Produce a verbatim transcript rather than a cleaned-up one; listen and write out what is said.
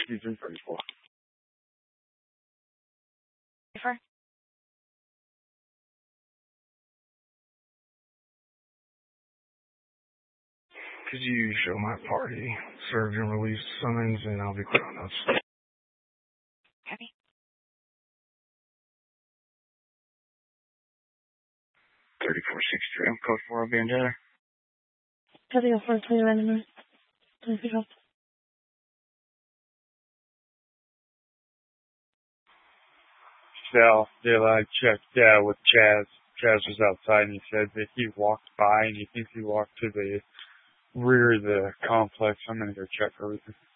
sixty-three thirty-four. For? Could you show my party served and released summons, and I'll be clear on those. Copy. thirty-four sixty-three. I'm code four. I'll be in there. Copy. I'll first tell you right in a minute. Sal, yeah, I checked uh, with Chaz. Chaz was outside and he said that he walked by and he thinks he walked to the rear of the complex. I'm going to go check everything.